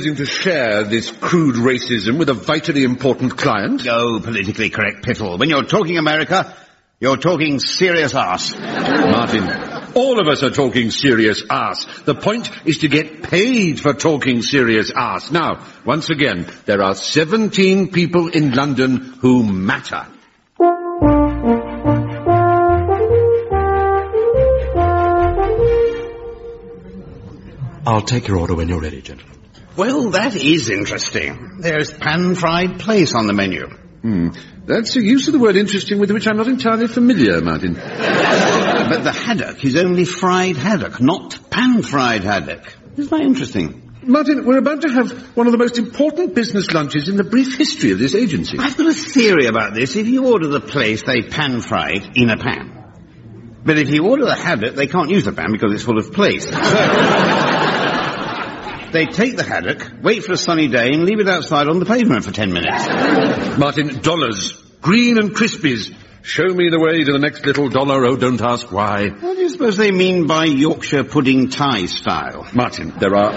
proposing to share this crude racism with a vitally important client? Oh, politically correct piffle. When you're talking America, you're talking serious arse. Martin, all of us are talking serious arse. The point is to get paid for talking serious arse. Now, once again, there are 17 people in London who matter. I'll take your order when you're ready, gentlemen. Well, that is interesting. There's pan-fried plaice on the menu. That's a use of the word interesting with which I'm not entirely familiar, Martin. But the haddock is only fried haddock, not pan-fried haddock. Isn't that interesting? Martin, we're about to have one of the most important business lunches in the brief history of this agency. I've got a theory about this. If you order the plaice, they pan-fry it in a pan. But if you order the haddock, they can't use the pan because it's full of plaice. They take the haddock, wait for a sunny day, and leave it outside on the pavement for 10 minutes. Martin, dollars. Green and Crispies. Show me the way to the next little dollar, oh, don't ask why. What do you suppose they mean by Yorkshire pudding Thai style? Martin, there are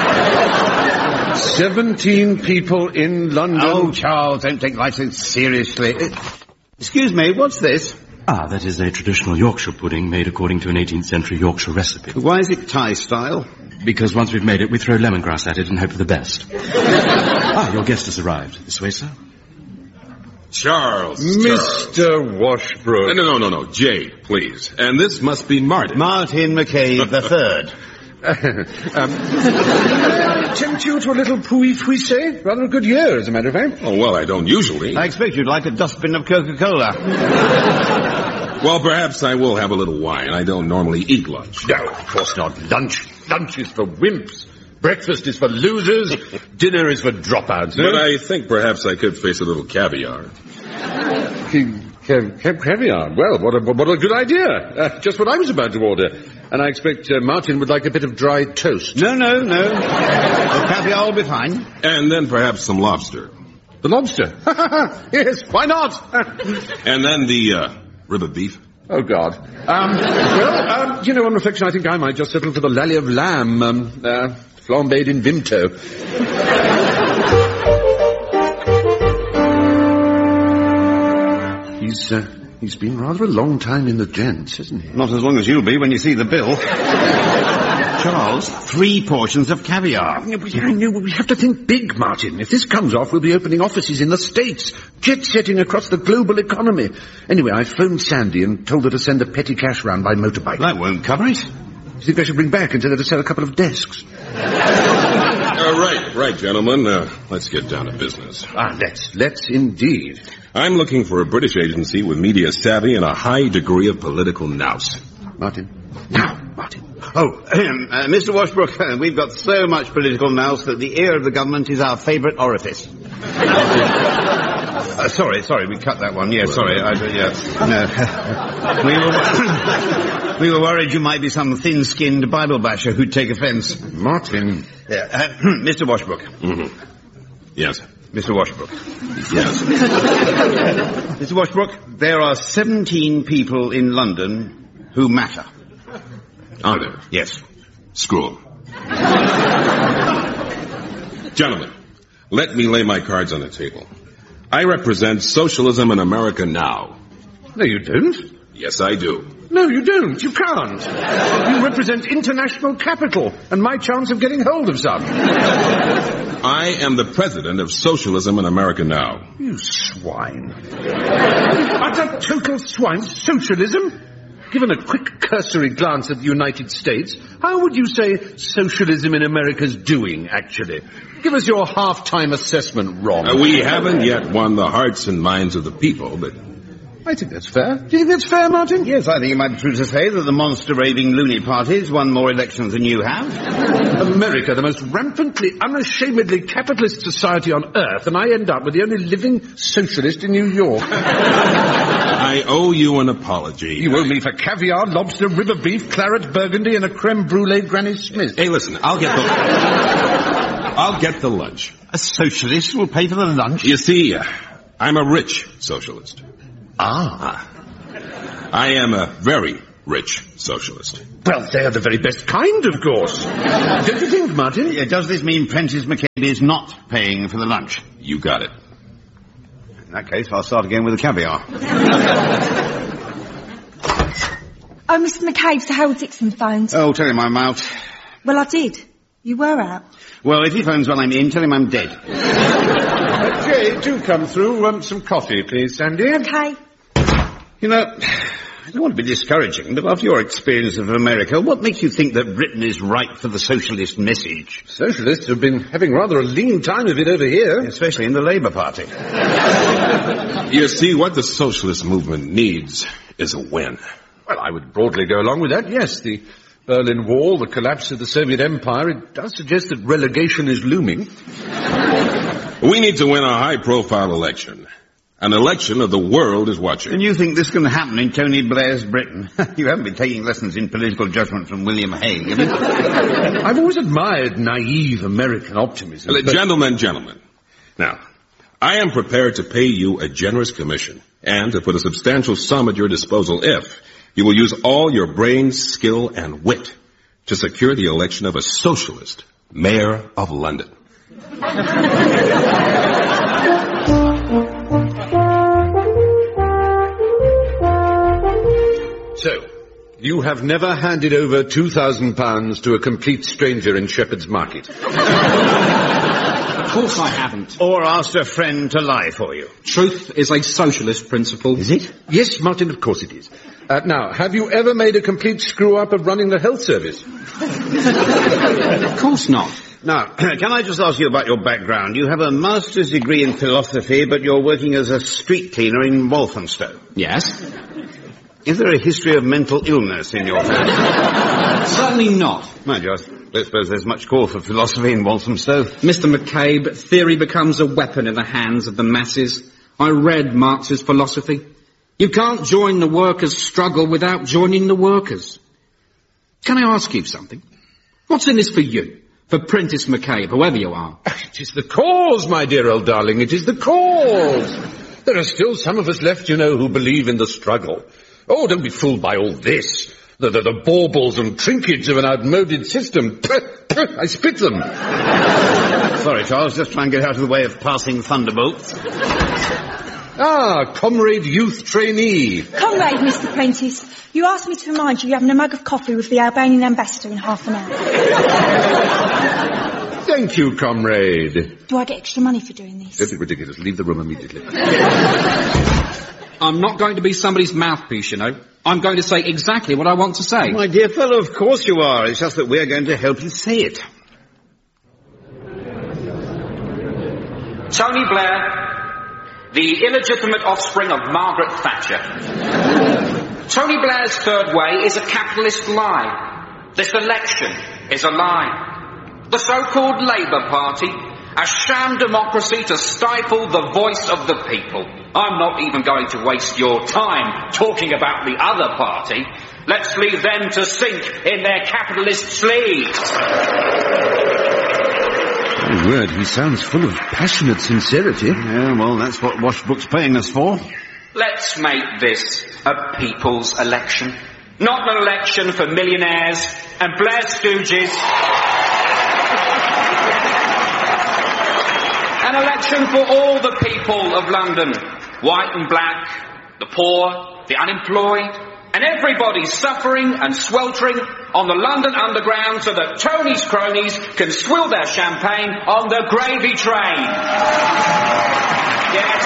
17 people in London. Oh, Charles, don't take life so seriously. Excuse me, what's this? That is a traditional Yorkshire pudding made according to an 18th century Yorkshire recipe. Why is it Thai style? Because once we've made it, we throw lemongrass at it and hope for the best. Your guest has arrived. This way, sir. Charles. Mr. Washbrook. No. Jay, please. And this must be Martin. Martin McCabe III. Tempt you to a little pouilly-fuissé? Rather a good year, as a matter of fact. Oh, well, I don't usually. I expect you'd like a dustbin of Coca-Cola. Well, perhaps I will have a little wine. I don't normally eat lunch. No, of course not. Lunch is for wimps. Breakfast is for losers. Dinner is for dropouts. But I think perhaps I could face a little caviar. Caviar? Well, what a good idea. Just what I was about to order. And I expect Martin would like a bit of dry toast. No. The caviar will be fine. And then perhaps some lobster. The lobster? Yes, why not? And then the rib of beef. Oh, God. On reflection, I think I might just settle for the lally of lamb, flambéed in Vimto. He's been rather a long time in the gents, hasn't he? Not as long as you'll be when you see the bill. Charles, 3 portions of caviar. I know, we have to think big, Martin. If this comes off, we'll be opening offices in the States, jet-setting across the global economy. Anyway, I phoned Sandy and told her to send a petty cash round by motorbike. That won't cover it. You think I should bring back and tell her to sell a couple of desks? Right, gentlemen. Let's get down to business. Let's indeed. I'm looking for a British agency with media savvy and a high degree of political nous. Martin. Now, Martin. Oh, Mr. Washbrook, we've got so much political nous that the ear of the government is our favourite orifice. Sorry, we cut that one. Yeah, sorry. No. We were worried you might be some thin-skinned Bible basher who'd take offence. Martin. Mr. Washbrook. Mm-hmm. Yes. Mr. Washbrook. Yes. Mr. Washbrook, there are 17 people in London who matter. Are there? Yes. Screw 'em. Gentlemen, let me lay my cards on the table. I represent socialism in America now. No, you don't. Yes, I do. No, you don't. You can't. You represent international capital and my chance of getting hold of some. I am the president of Socialism in America Now. You swine. Utter total swine. Socialism? Given a quick cursory glance at the United States, how would you say socialism in America's doing, actually? Give us your half-time assessment, Ron. We haven't yet won the hearts and minds of the people, but... I think that's fair. Do you think that's fair, Martin? Yes, I think it might be true to say that the monster-raving loony parties won more elections than you have. America, the most rampantly, unashamedly capitalist society on earth, and I end up with the only living socialist in New York. I owe you an apology. You owe me for caviar, lobster, river beef, claret, burgundy, and a creme brulee Granny Smith. Hey, listen, I'll get the lunch. A socialist will pay for the lunch? You see, I'm a rich socialist. Ah. I am a very rich socialist. Well, they're the very best kind, of course. Don't you think, Martin? Does this mean Prentice McCabe is not paying for the lunch? You got it. In that case, I'll start again with the caviar. Oh, Mr. McCabe, Sir Harold Dixon phoned. Oh, tell him I'm out. Well, I did. You were out. Well, if he phones while I'm in, tell him I'm dead. Jay, do come through. Some coffee, please, Sandy. Okay. You know, I don't want to be discouraging, but after your experience of America, what makes you think that Britain is right for the socialist message? Socialists have been having rather a lean time of it over here. Especially in the Labour Party. You see, what the socialist movement needs is a win. Well, I would broadly go along with that, yes. The Berlin Wall, the collapse of the Soviet Empire, it does suggest that relegation is looming. We need to win a high-profile election. An election of the world is watching. And you think this can happen in Tony Blair's Britain? You haven't been taking lessons in political judgment from William Hague, have you? I've always admired naive American optimism. Gentlemen. Now, I am prepared to pay you a generous commission and to put a substantial sum at your disposal if you will use all your brains, skill, and wit to secure the election of a socialist mayor of London. So, you have never handed over £2,000 to a complete stranger in Shepherd's Market? Of course I haven't. Or asked a friend to lie for you? Truth is a socialist principle. Is it? Yes, Martin, of course it is. Now, have you ever made a complete screw-up of running the health service? Of course not. Now, can I just ask you about your background? You have a master's degree in philosophy, but you're working as a street cleaner in Walthamstow. Yes? Is there a history of mental illness in your family? Certainly not. Mind you, I don't suppose there's much call for philosophy in Walthamstow. Mr. McCabe, theory becomes a weapon in the hands of the masses. I read Marx's philosophy. You can't join the workers' struggle without joining the workers. Can I ask you something? What's in this for you? For Prentice McCabe, whoever you are? It is the cause, my dear old darling. It is the cause. There are still some of us left, you know, who believe in the struggle. Oh, don't be fooled by all this. The baubles and trinkets of an outmoded system. I spit them. Sorry, Charles, just try and get out of the way of passing thunderbolts. Ah, Comrade Youth Trainee. Comrade, Mr. Prentice, you asked me to remind you you're having a mug of coffee with the Albanian ambassador in half an hour. Thank you, comrade. Do I get extra money for doing this? Don't be ridiculous. Leave the room immediately. I'm not going to be somebody's mouthpiece, you know. I'm going to say exactly what I want to say. My dear fellow, of course you are. It's just that we're going to help you say it. Tony Blair, the illegitimate offspring of Margaret Thatcher. Tony Blair's third way is a capitalist lie. This election is a lie. The so-called Labour Party, a sham democracy to stifle the voice of the people. I'm not even going to waste your time talking about the other party. Let's leave them to sink in their capitalist sleeves. My word, he sounds full of passionate sincerity. Yeah, well, that's what Washbook's paying us for. Let's make this a people's election. Not an election for millionaires and Blair stooges. An election for all the people of London. White and black, the poor, the unemployed, and everybody suffering and sweltering on the London Underground so that Tony's cronies can swill their champagne on the gravy train. Yes.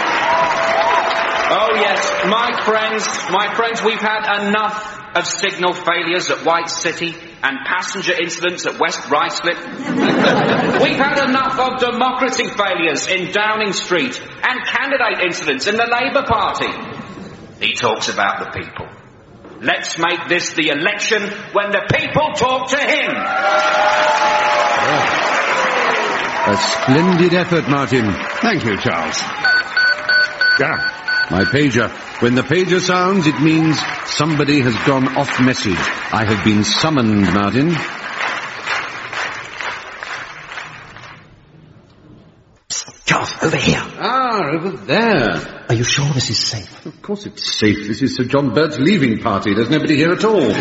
Oh yes, my friends, we've had enough of signal failures at White City and passenger incidents at West Ruislip. We've had enough of democracy failures in Downing Street and candidate incidents in the Labour Party. He talks about the people. Let's make this the election when the people talk to him. A splendid effort, Martin. Thank you, Charles. Ah, my pager. When the pager sounds, it means somebody has gone off message. I have been summoned, Martin. Charles, over here. Ah, over there. Are you sure this is safe? Of course it's safe. This is Sir John Bert's leaving party. There's nobody here at all.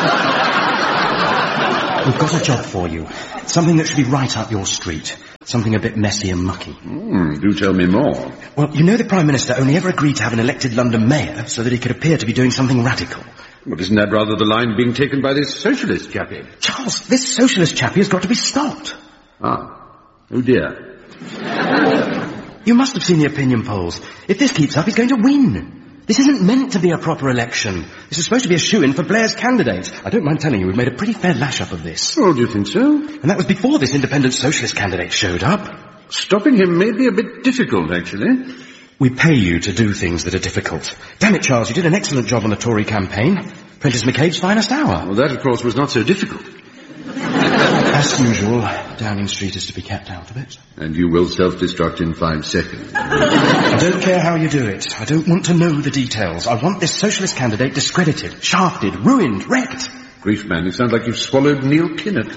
We've got a job for you. Something that should be right up your street. Something a bit messy and mucky. Do tell me more. Well, you know the Prime Minister only ever agreed to have an elected London mayor so that he could appear to be doing something radical. Well, isn't that rather the line being taken by this socialist chappie? Charles, this socialist chappie has got to be stopped. Ah. Oh, dear. You must have seen the opinion polls. If this keeps up, he's going to win. This isn't meant to be a proper election. This is supposed to be a shoo-in for Blair's candidate. I don't mind telling you, we've made a pretty fair lash-up of this. Oh, do you think so? And that was before this independent socialist candidate showed up. Stopping him may be a bit difficult, actually. We pay you to do things that are difficult. Damn it, Charles, you did an excellent job on the Tory campaign. Prentice McCabe's finest hour. Well, that, of course, was not so difficult. As usual, Downing Street is to be kept out of it. And you will self-destruct in 5 seconds. I don't care how you do it. I don't want to know the details. I want this socialist candidate discredited, shafted, ruined, wrecked. Grief, man, you sound like you've swallowed Neil Kinnock.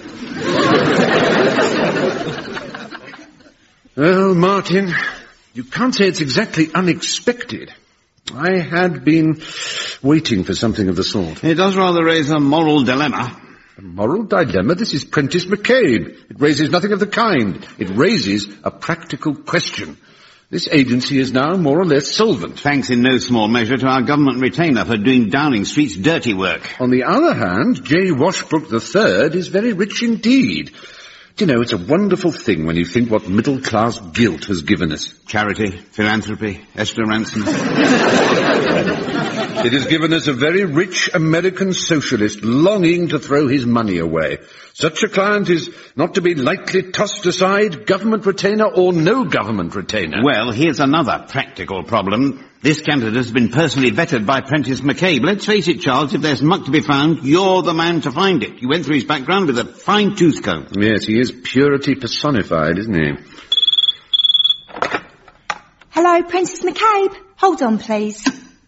Well, Martin, you can't say it's exactly unexpected. I had been waiting for something of the sort. It does rather raise a moral dilemma. A moral dilemma? This is Prentice McCabe. It raises nothing of the kind. It raises a practical question. This agency is now more or less solvent. Thanks in no small measure to our government retainer for doing Downing Street's dirty work. On the other hand, J. Washbrook III is very rich indeed. Do you know, it's a wonderful thing when you think what middle-class guilt has given us. Charity, philanthropy, Esther Ransom. It has given us a very rich American socialist longing to throw his money away. Such a client is not to be lightly tossed aside, government retainer or no government retainer. Well, here's another practical problem. This candidate has been personally vetted by Prentice McCabe. Let's face it, Charles, if there's muck to be found, you're the man to find it. You went through his background with a fine tooth comb. Yes, he is purity personified, isn't he? Hello, Prentice McCabe. Hold on, please.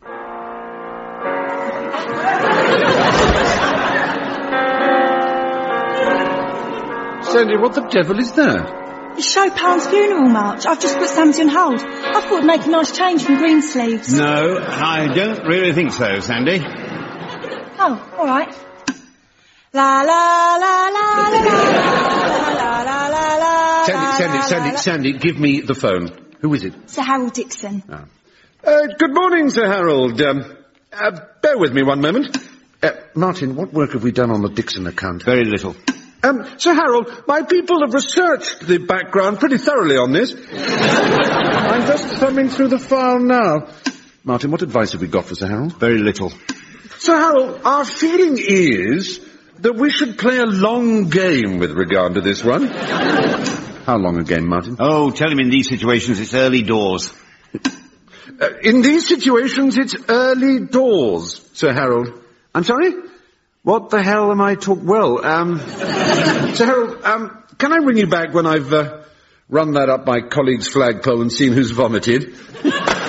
Sandy, what the devil is that? It's Chopin's funeral march. I've just put somebody on hold. I thought it'd make a nice change from Greensleeves. No, I don't really think so, Sandy. Oh, all right. La la la la la la la la la. Sandy, give me the phone. Who is it? Sir Harold Dixon. Oh. Good morning, Sir Harold. Bear with me one moment. Martin, what work have we done on the Dixon account? Very little. Sir Harold, my people have researched the background pretty thoroughly on this. I'm just thumbing through the file now. Martin, what advice have we got for Sir Harold? Very little. Sir Harold, our feeling is that we should play a long game with regard to this one. How long a game, Martin? Oh, tell him in these situations it's early doors. In these situations, it's early doors, Sir Harold. I'm sorry? What the hell am I talking... Well, Sir Harold, can I ring you back when I've run that up my colleague's flagpole and seen who's vomited? Do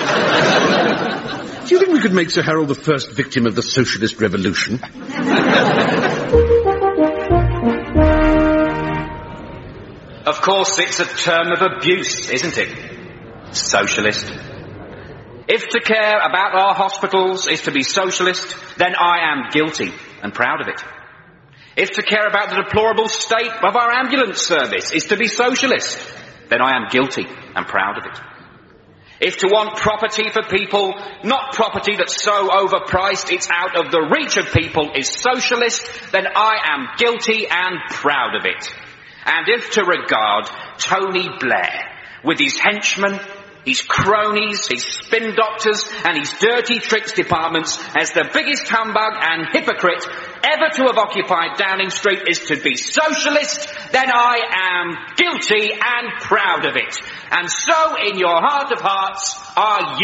you think we could make Sir Harold the first victim of the socialist revolution? Of course, it's a term of abuse, isn't it? Socialist. If to care about our hospitals is to be socialist, then I am guilty and proud of it. If to care about the deplorable state of our ambulance service is to be socialist, then I am guilty and proud of it. If to want property for people, not property that's so overpriced it's out of the reach of people, is socialist, then I am guilty and proud of it. And if to regard Tony Blair with his henchmen, his cronies, his spin doctors, and his dirty tricks departments as the biggest humbug and hypocrite ever to have occupied Downing Street is to be socialist, then I am guilty and proud of it. And so, in your heart of hearts, are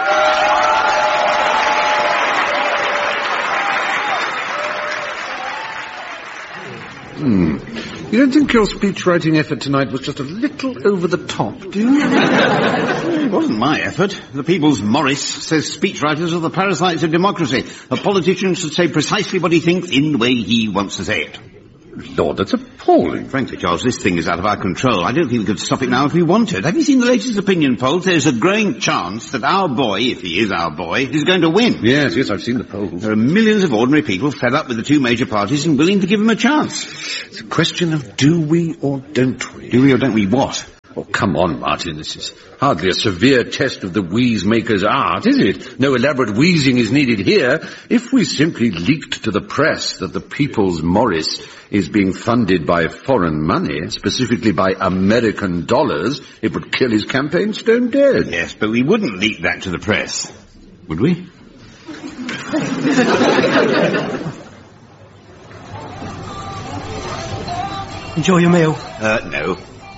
you. You don't think your speechwriting effort tonight was just a little over the top, do you? It wasn't my effort. The People's Morris says speechwriters are the parasites of democracy. A politician should say precisely what he thinks in the way he wants to say it. Lord, that's appalling. Frankly, Charles, this thing is out of our control. I don't think we could stop it now if we wanted. Have you seen the latest opinion polls? There's a growing chance that our boy, if he is our boy, is going to win. Yes, I've seen the polls. There are millions of ordinary people fed up with the two major parties and willing to give him a chance. It's a question of do we or don't we? Do we or don't we what? Oh, come on, Martin. This is hardly a severe test of the wheeze maker's art, is it? No elaborate wheezing is needed here. If we simply leaked to the press that the People's Morris is being funded by foreign money, specifically by American dollars, it would kill his campaign stone dead. Yes, but we wouldn't leak that to the press, would we? Enjoy your meal. No.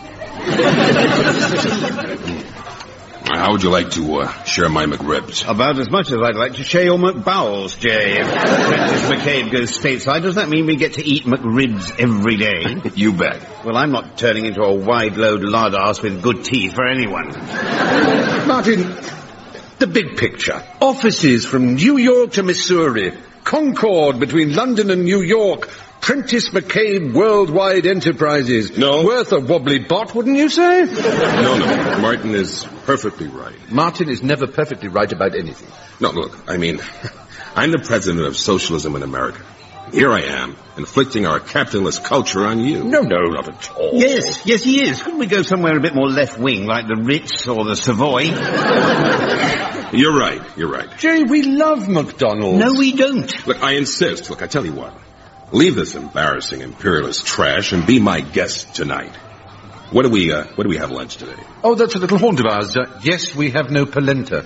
How would you like to share my McRibs? About as much as I'd like to share your McBowels, Jay. If Prentice McCabe goes stateside, does that mean we get to eat McRibs every day? You bet. Well, I'm not turning into a wide-load lard ass with good teeth for anyone. Martin, the big picture. Offices from New York to Missouri. Concord between London and New York. Prentice McCabe Worldwide Enterprises. No. Worth a wobbly bot, wouldn't you say? No. Martin is perfectly right. Martin is never perfectly right about anything. No, look, I mean, I'm the president of socialism in America. Here I am, inflicting our capitalist culture on you. No, not at all. Yes, he is. Couldn't we go somewhere a bit more left-wing, like the Ritz or the Savoy? You're right. Jay, we love McDonald's. No, we don't. Look, I insist. Look, I tell you what. Leave this embarrassing imperialist trash and be my guest tonight. What do we have lunch today? Oh, that's a little haunt of ours. Yes, we have no polenta.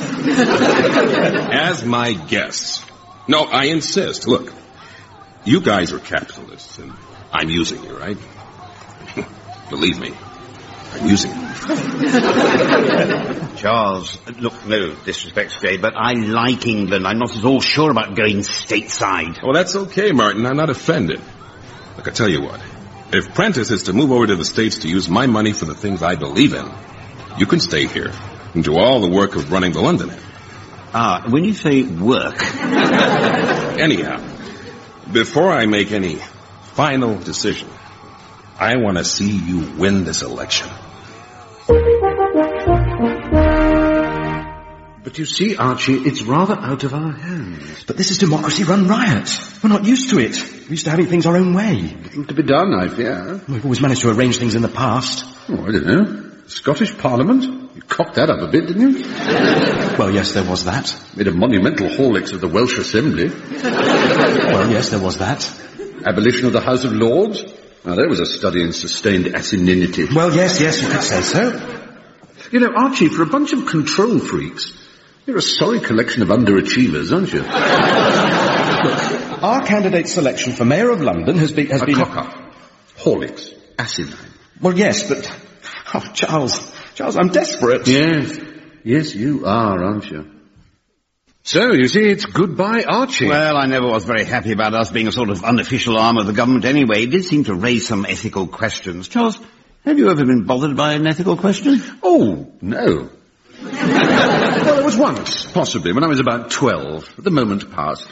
As my guests. No, I insist. Look, you guys are capitalists, and I'm using you, right? Believe me, I'm using you. Charles, look, no disrespect, Jay, but I like England. I'm not at all sure about going stateside. Well, that's okay, Martin. I'm not offended. Look, I tell you what. If Prentice is to move over to the States to use my money for the things I believe in, you can stay here and do all the work of running the London End. When you say work... Anyhow, before I make any final decision, I want to see you win this election. But you see, Archie, it's rather out of our hands. But this is democracy run riot. We're not used to it. We're used to having things our own way. Little to be done, I fear. We've always managed to arrange things in the past. Oh, I don't know. Scottish Parliament? You cocked that up a bit, didn't you? Well, yes, there was that. Made a monumental Horlicks of the Welsh Assembly. Well, yes, there was that. Abolition of the House of Lords? Now, there was a study in sustained asininity. Well, yes, you could say so. You know, Archie, for a bunch of control freaks, you're a sorry collection of underachievers, aren't you? Look, our candidate selection for Mayor of London has been... A cock-up. Horlicks. Asinine. Well, yes, but... Oh, Charles, I'm desperate. Yes, you are, aren't you? So, you see, it's goodbye, Archie. Well, I never was very happy about us being a sort of unofficial arm of the government anyway. It did seem to raise some ethical questions. Charles, have you ever been bothered by an ethical question? Oh, no. Well, there was once, possibly, when I was about 12. The moment passed.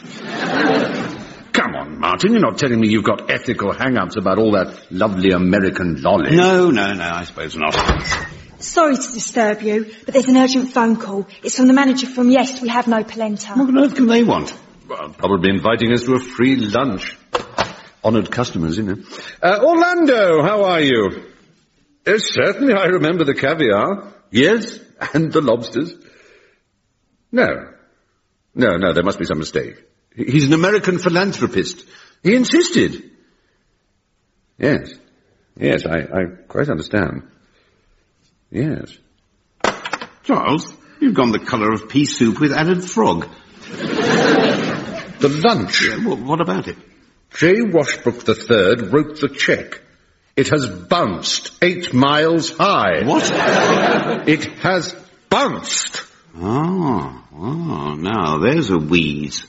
Come on, Martin, you're not telling me you've got ethical hang-ups about all that lovely American lolly. No, I suppose not. Sorry to disturb you, but there's an urgent phone call. It's from the manager from Yes, We Have No Polenta. What on earth can they want? Well, probably inviting us to a free lunch. Honoured customers, you know. Orlando, how are you? Yes, certainly, I remember the caviar. Yes, and the lobsters. No, there must be some mistake. He's an American philanthropist. He insisted. Yes, I quite understand. Yes. Charles, you've gone the colour of pea soup with added frog. The lunch. Yeah, what about it? J. Washbrook III wrote the cheque. It has bounced 8 miles high. What? It has bounced. Oh, now there's a wheeze.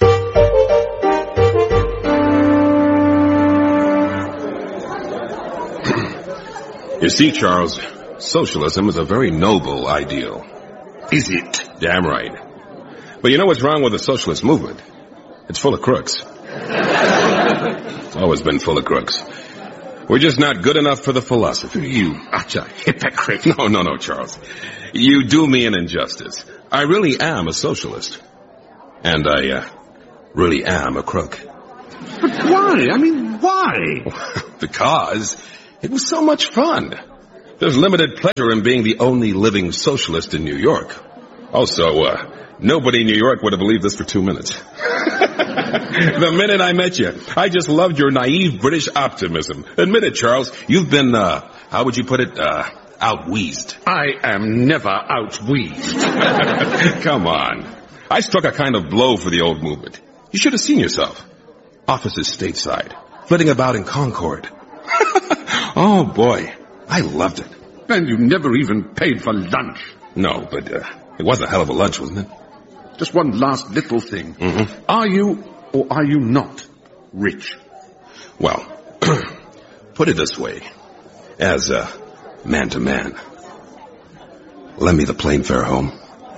You see, Charles, socialism is a very noble ideal. Is it? Damn right. But you know what's wrong with the socialist movement? It's full of crooks. It's always been full of crooks. We're just not good enough for the philosophy. You utter hypocrite. No, Charles. You do me an injustice. I really am a socialist. And I really am a crook. But why? I mean, why? Because it was so much fun. There's limited pleasure in being the only living socialist in New York. Also, nobody in New York would have believed this for 2 minutes. The minute I met you, I just loved your naive British optimism. Admit it, Charles. You've been, how would you put it, out-wheezed. I am never out-wheezed. Come on. I struck a kind of blow for the old movement. You should have seen yourself. Offices stateside, flitting about in Concord. Oh, boy. I loved it. And you never even paid for lunch. No, but it was a hell of a lunch, wasn't it? Just one last little thing. Mm-hmm. Are you or are you not rich? Well, put it this way. As man to man. Lend me the plane fare home.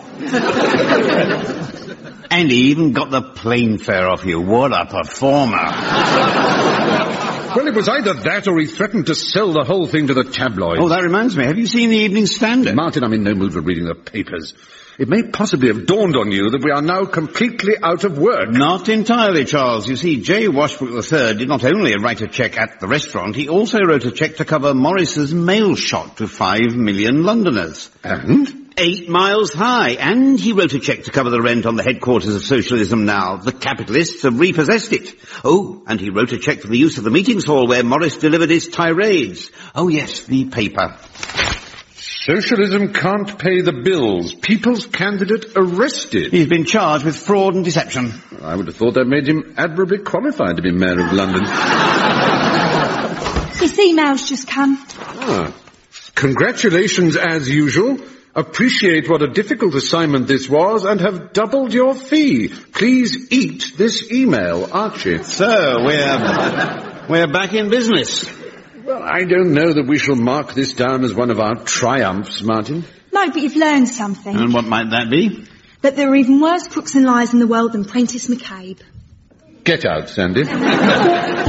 And he even got the plane fare off you. What a performer. Well, it was either that or he threatened to sell the whole thing to the tabloids. Oh, that reminds me. Have you seen the Evening Standard? Martin, I'm in no mood for reading the papers. It may possibly have dawned on you that we are now completely out of work. Not entirely, Charles. You see, J. Washbrook III did not only write a cheque at the restaurant, he also wrote a cheque to cover Morris's mail shot to 5 million Londoners. And? 8 miles high. And he wrote a cheque to cover the rent on the headquarters of Socialism Now. The capitalists have repossessed it. Oh, and he wrote a cheque for the use of the meetings hall where Morris delivered his tirades. Oh yes, the paper. Socialism can't pay the bills. People's candidate arrested. He's been charged with fraud and deception. I would have thought that made him admirably qualified to be mayor of London. This email's just come. Ah. Congratulations as usual. Appreciate what a difficult assignment this was and have doubled your fee. Please eat this email, Archie. So, we're back in business. Well, I don't know that we shall mark this down as one of our triumphs, Martin. No, but you've learned something. And what might that be? That there are even worse crooks and liars in the world than Prentice McCabe. Get out, Sandy.